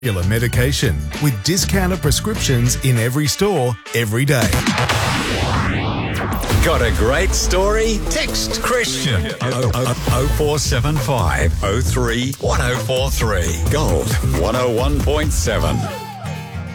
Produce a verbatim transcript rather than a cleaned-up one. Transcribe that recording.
Regular medication with discounted prescriptions in every store, every day. Got a great story? Text Christian oh four seven five oh three one oh four three. Gold one oh one point seven.